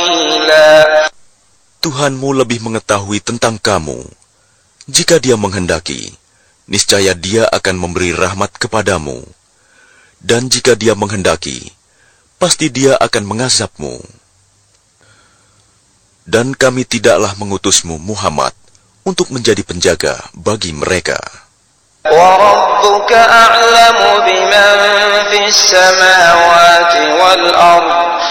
قليلا. Tuhanmu lebih mengetahui tentang kamu. Jika Dia menghendaki, niscaya Dia akan memberi rahmat kepadamu. Dan jika Dia menghendaki, pasti Dia akan mengazabmu. Dan kami tidaklah mengutusmu, Muhammad, untuk menjadi penjaga bagi mereka. وَرَبُّكَ أَعْلَمُ بِمَنْ فِي السَّمَاوَاتِ وَالْأَرْضِ